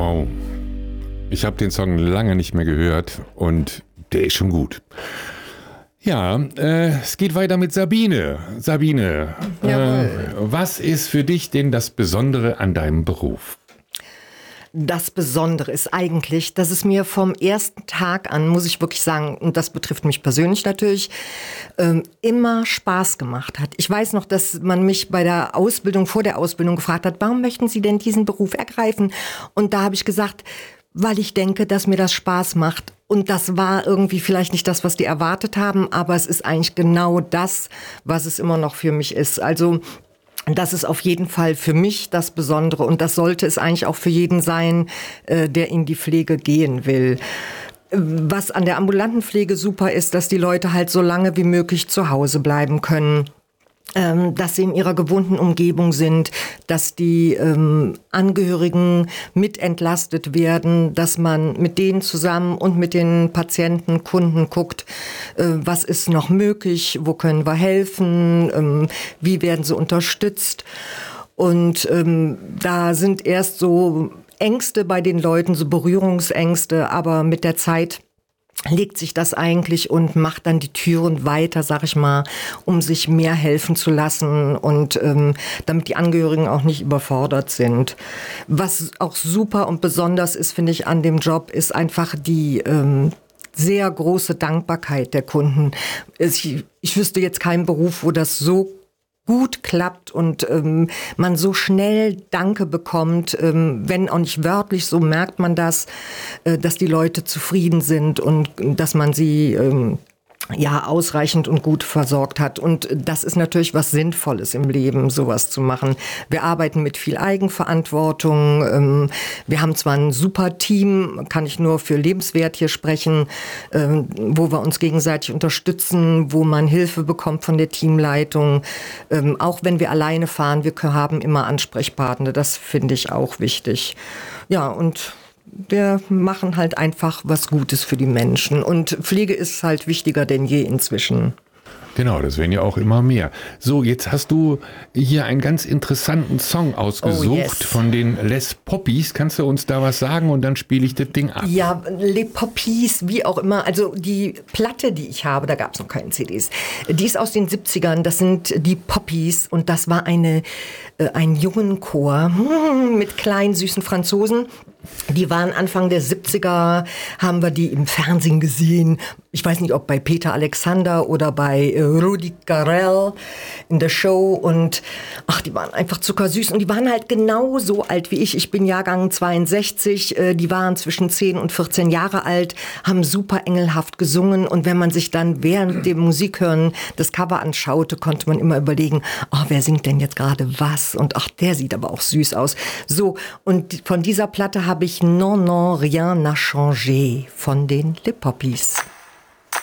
Wow. Ich habe den Song lange nicht mehr gehört und der ist schon gut. Ja, es geht weiter mit Sabine. Sabine, was ist für dich denn das Besondere an deinem Beruf? Das Besondere ist eigentlich, dass es mir vom ersten Tag an, muss ich wirklich sagen, und das betrifft mich persönlich natürlich, immer Spaß gemacht hat. Ich weiß noch, dass man mich bei der Ausbildung, vor der Ausbildung gefragt hat, warum möchten Sie denn diesen Beruf ergreifen? Und da habe ich gesagt, weil ich denke, dass mir das Spaß macht. Und das war irgendwie vielleicht nicht das, was die erwartet haben, aber es ist eigentlich genau das, was es immer noch für mich ist. Also das ist auf jeden Fall für mich das Besondere und das sollte es eigentlich auch für jeden sein, der in die Pflege gehen will. Was an der ambulanten Pflege super ist, dass die Leute halt so lange wie möglich zu Hause bleiben können. Dass sie in ihrer gewohnten Umgebung sind, dass die Angehörigen mitentlastet werden, dass man mit denen zusammen und mit den Patienten, Kunden guckt, was ist noch möglich, wo können wir helfen, wie werden sie unterstützt. Und da sind erst so Ängste bei den Leuten, so Berührungsängste, aber mit der Zeit legt sich das eigentlich und macht dann die Türen weiter, sag ich mal, um sich mehr helfen zu lassen und damit die Angehörigen auch nicht überfordert sind. Was auch super und besonders ist, finde ich, an dem Job, ist einfach die sehr große Dankbarkeit der Kunden. Ich wüsste jetzt keinen Beruf, wo das so gut klappt und man so schnell Danke bekommt, wenn auch nicht wörtlich, so merkt man das, dass die Leute zufrieden sind und dass man sie ausreichend und gut versorgt hat. Und das ist natürlich was Sinnvolles im Leben, sowas zu machen. Wir arbeiten mit viel Eigenverantwortung. Wir haben zwar ein super Team, kann ich nur für Lebenswert hier sprechen, wo wir uns gegenseitig unterstützen, wo man Hilfe bekommt von der Teamleitung. Auch wenn wir alleine fahren, wir haben immer Ansprechpartner. Das finde ich auch wichtig. Ja, und wir machen halt einfach was Gutes für die Menschen. Und Pflege ist halt wichtiger denn je inzwischen. Genau, das werden ja auch immer mehr. So, jetzt hast du hier einen ganz interessanten Song ausgesucht von den Les Poppies. Kannst du uns da was sagen und dann spiele ich das Ding ab? Ja, Les Poppies, wie auch immer. Also die Platte, die ich habe, da gab es noch keine CDs, die ist aus den 70ern. Das sind die Poppies und das war ein Jungenchor mit kleinen, süßen Franzosen. Die waren Anfang der 70er, haben wir die im Fernsehen gesehen. Ich weiß nicht, ob bei Peter Alexander oder bei Rudi Carrell in der Show. Und die waren einfach zuckersüß. Und die waren halt genau so alt wie ich. Ich bin Jahrgang 62. Die waren zwischen 10 und 14 Jahre alt, haben super engelhaft gesungen. Und wenn man sich dann während dem Musikhören das Cover anschaute, konnte man immer überlegen, wer singt denn jetzt gerade was? Und der sieht aber auch süß aus. So, und von dieser Platte habe ich Non, non, rien n'a changé von den Les Poppies.